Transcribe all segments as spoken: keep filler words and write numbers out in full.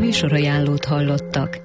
műsorajánlót hallottak.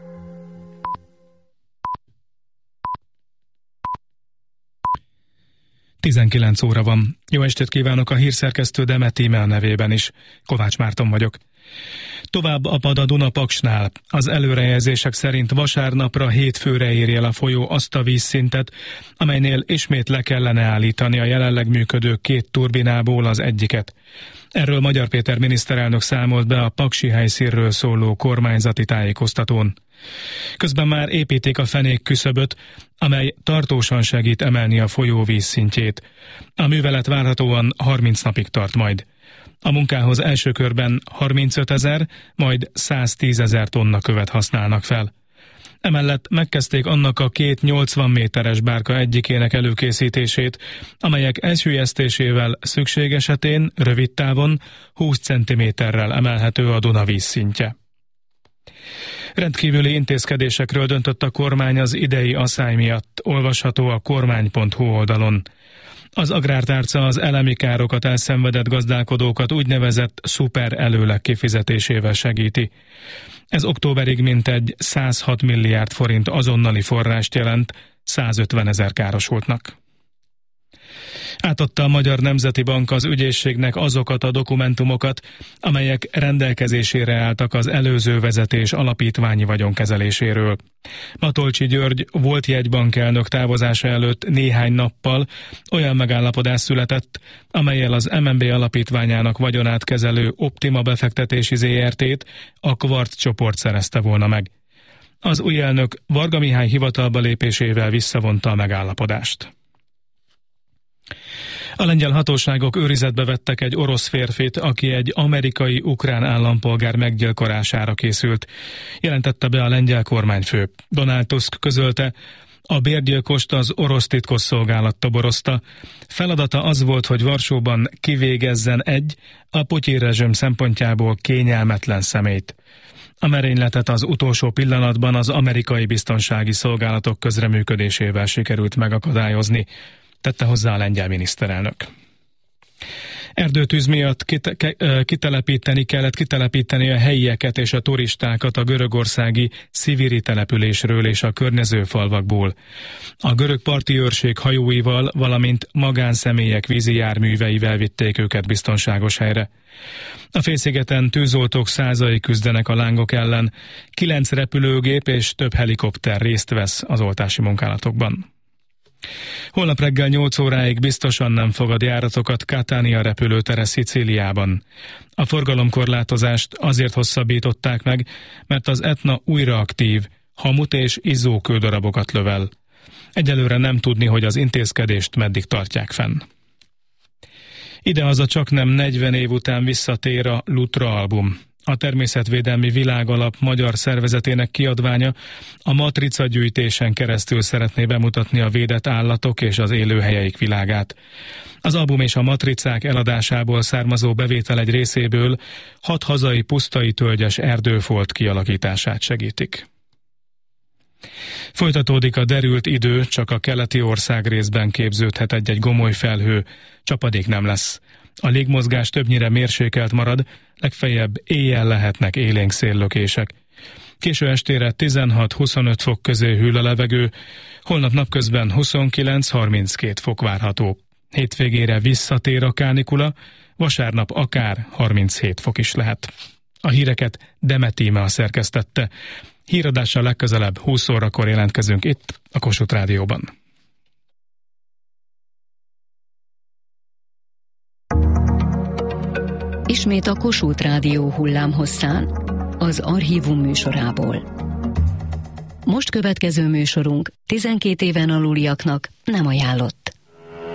tizenkilenc óra van. Jó estét kívánok a hírszerkesztő Demet Tímea nevében is. Kovács Márton vagyok. Tovább apad a Duna-Paksnál. Az előrejelzések szerint vasárnapra hétfőre éri el a folyó azt a vízszintet, amelynél ismét le kellene állítani a jelenleg működő két turbinából az egyiket. Erről Magyar Péter miniszterelnök számolt be a paksi helyszínről szóló kormányzati tájékoztatón. Közben már építik a fenék küszöböt, amely tartósan segít emelni a folyó vízszintjét. A művelet várhatóan harminc napig tart majd. A munkához első körben harmincötezer, majd száztízezer tonna követ használnak fel. Emellett megkezdték annak a két nyolcvan méteres bárka egyikének előkészítését, amelyek elsüllyesztésével szükség esetén rövid távon húsz centiméterrel emelhető a Duna vízszintje. Rendkívüli intézkedésekről döntött a kormány az idei aszály miatt, olvasható a kormány pont hu oldalon. Az agrártárca az elemi károkat elszenvedett gazdálkodókat úgynevezett szuper előleg kifizetésével segíti. Ez októberig mintegy százhat milliárd forint azonnali forrást jelent százötvenezer károsultnak. Átadta a Magyar Nemzeti Bank az ügyészségnek azokat a dokumentumokat, amelyek rendelkezésére álltak az előző vezetés alapítványi vagyonkezeléséről. Matolcsy György volt jegybankelnök távozása előtt néhány nappal olyan megállapodás született, amellyel az em en bé alapítványának vagyonát kezelő Optima befektetési zé er té-t a Quartz csoport szerezte volna meg. Az új elnök Varga Mihály hivatalba lépésével visszavonta a megállapodást. A lengyel hatóságok őrizetbe vettek egy orosz férfit, aki egy amerikai-ukrán állampolgár meggyilkolására készült, jelentette be a lengyel kormányfő. Donald Tusk közölte, a bérgyilkost az orosz titkosszolgálat toborozta. Feladata az volt, hogy Varsóban kivégezzen egy, a Putyin rezsim szempontjából kényelmetlen személyt. A merényletet az utolsó pillanatban az amerikai biztonsági szolgálatok közreműködésével sikerült megakadályozni, tette hozzá a lengyel miniszterelnök. Erdőtűz miatt kitelepíteni kellett kitelepíteni a helyieket és a turistákat a görögországi Sziviri településről és a környező falvakból. A görög parti őrség hajóival, valamint magánszemélyek vízi járműveivel vitték őket biztonságos helyre. A félszigeten tűzoltók százai küzdenek a lángok ellen, kilenc repülőgép és több helikopter részt vesz az oltási munkálatokban. Holnap reggel nyolc óráig biztosan nem fogad járatokat Catania repülőtere Szicíliában. A forgalomkorlátozást azért hosszabbították meg, mert az Etna újra aktív, hamut és izzó kődarabokat lövel. Egyelőre nem tudni, hogy az intézkedést meddig tartják fenn. Idehaza csaknem negyven év után visszatér a Lutra album. A Természetvédelmi Világalap magyar szervezetének kiadványa a matrica gyűjtésen keresztül szeretné bemutatni a védett állatok és az élőhelyeik világát. Az album és a matricák eladásából származó bevétel egy részéből hat hazai pusztai tölgyes erdőfolt kialakítását segítik. Folytatódik a derült idő, csak a keleti ország részben képződhet egy-egy gomoly felhő, csapadék nem lesz. A légmozgás többnyire mérsékelt marad, legfeljebb éjjel lehetnek élénk széllökések. Késő estére tizenhat-huszonöt fok közé hűl a levegő, holnap napközben huszonkilenc-harminckét fok várható. Hétvégére visszatér a kánikula, vasárnap akár harminchét fok is lehet. A híreket Demet Tímea szerkesztette. Híradással legközelebb húsz órakor jelentkezünk itt, a Kossuth Rádióban. Ismét a Kossuth Rádió hullámhosszán, az Archívum műsorából. Most következő műsorunk tizenkét éven aluliaknak nem ajánlott.